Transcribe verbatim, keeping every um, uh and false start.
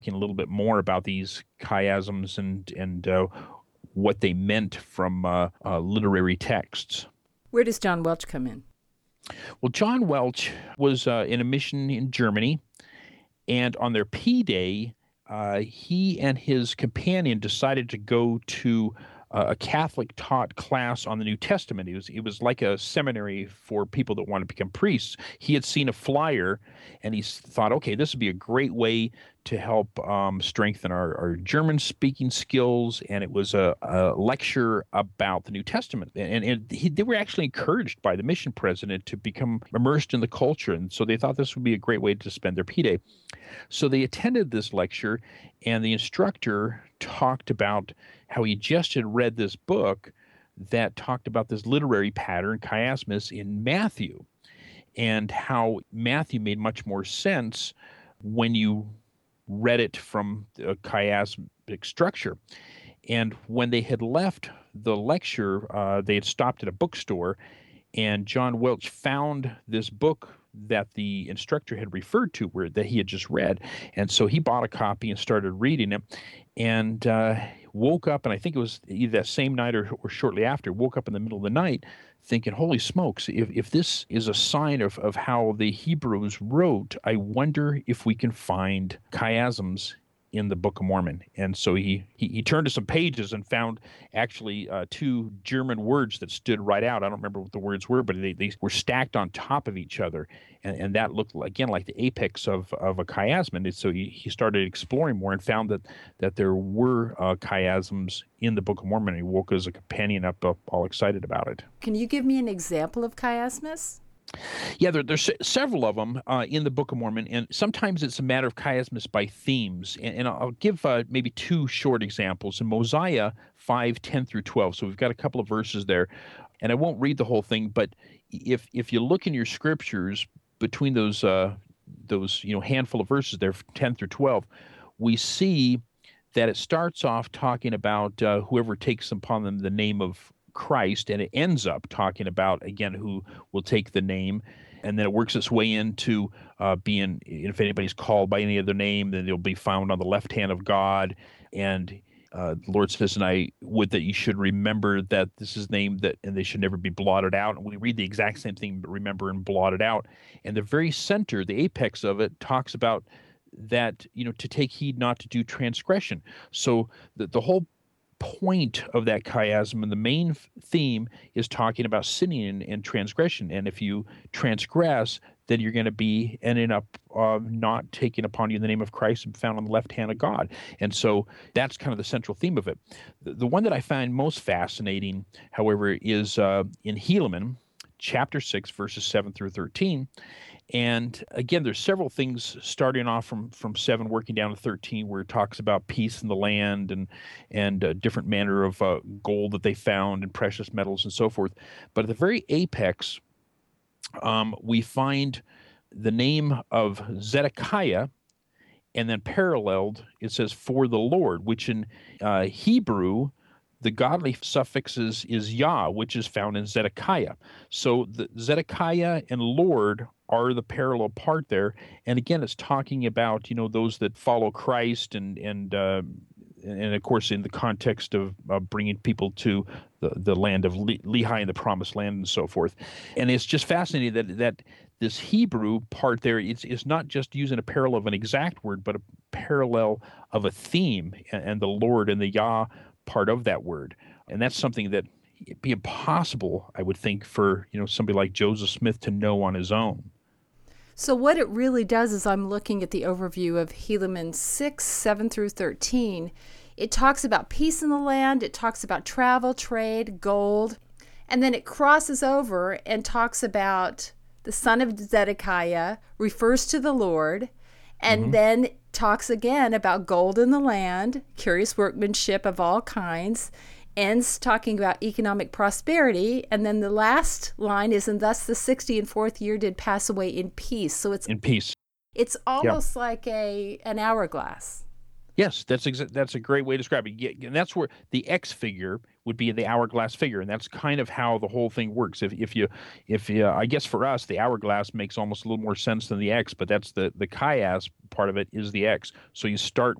a little bit more about these chiasms and and uh, what they meant from uh, uh, literary texts. Where does John Welch come in? Well, John Welch was uh, in a mission in Germany, and on their P-Day, uh, he and his companion decided to go to uh, a Catholic-taught class on the New Testament. It was, it was like a seminary for people that want to become priests. He had seen a flyer, and he thought, okay, this would be a great way to help um, strengthen our, our German-speaking skills, and it was a, a lecture about the New Testament. And, and he, they were actually encouraged by the mission president to become immersed in the culture, and so they thought this would be a great way to spend their P-Day. So they attended this lecture, and the instructor talked about how he just had read this book that talked about this literary pattern, chiasmus, in Matthew, and how Matthew made much more sense when you read it from a chiasmic structure. And when they had left the lecture, uh, they had stopped at a bookstore, and John Welch found this book that the instructor had referred to, where that he had just read. And so he bought a copy and started reading it, and uh, woke up, and I think it was either that same night or, or shortly after, woke up in the middle of the night thinking, holy smokes, if, if this is a sign of, of how the Hebrews wrote, I wonder if we can find chiasms in the Book of Mormon. And so he, he, he turned to some pages and found actually uh, two German words that stood right out. I don't remember what the words were, but they, they were stacked on top of each other. And, and that looked, again, like the apex of, of a chiasm. And so he, he started exploring more and found that, that there were uh, chiasms in the Book of Mormon. And he woke as a companion up, uh, all excited about it. Can you give me an example of chiasmus? Yeah, there, there's several of them uh, in the Book of Mormon, and sometimes it's a matter of chiasmus by themes. And, and I'll give uh, maybe two short examples. In Mosiah five, ten through twelve, so we've got a couple of verses there, and I won't read the whole thing, but if if you look in your scriptures between those uh, those you know handful of verses there, ten through twelve, we see that it starts off talking about uh, whoever takes upon them the name of Christ, and it ends up talking about, again, who will take the name, and then it works its way into uh, being, if anybody's called by any other name, then they'll be found on the left hand of God. And uh, the Lord says, and I would that you should remember that this is named that, and they should never be blotted out. And we read the exact same thing, but remember and blotted out. And the very center, the apex of it, talks about that, you know, to take heed not to do transgression. So the, the whole point of that chiasm and the main theme is talking about sinning and, and transgression. And if you transgress, then you're going to be ending up uh, not taking upon you the name of Christ and found on the left hand of God. And so that's kind of the central theme of it. The, the one that I find most fascinating, however, is uh, in Helaman, chapter six, verses seven through thirteen. And again, there's several things starting off from, from seven, working down to thirteen, where it talks about peace in the land and and a different manner of uh, gold that they found and precious metals and so forth. But at the very apex, um, we find the name of Zedekiah, and then paralleled, it says, for the Lord, which in uh, Hebrew, the godly suffixes is Yah, which is found in Zedekiah. So the Zedekiah and Lord are the parallel part there. And again, it's talking about, you know, those that follow Christ and, and, uh, and of course, in the context of uh, bringing people to the, the land of Le- Lehi and the promised land and so forth. And it's just fascinating that, that this Hebrew part there is, is not just using a parallel of an exact word, but a parallel of a theme, and, and the Lord and the Yah part of that word. And that's something that it'd be impossible, I would think, for, you know, somebody like Joseph Smith to know on his own. So what it really does is, I'm looking at the overview of Helaman six, seven through thirteen. It talks about peace in the land. It talks about travel, trade, gold. And then it crosses over and talks about the son of Zedekiah, refers to the Lord, and mm-hmm. then talks again about gold in the land, curious workmanship of all kinds, ends talking about economic prosperity, and then the last line is, and thus the sixty and fourth year did pass away in peace. So it's in peace. It's almost yeah. like a an hourglass. Yes, that's exa- that's a great way to describe it. Yeah, and that's where the X figure would be the hourglass figure, and that's kind of how the whole thing works. If if you if you, I guess for us, the hourglass makes almost a little more sense than the X, but that's the the chiasm part of it is the X. So you start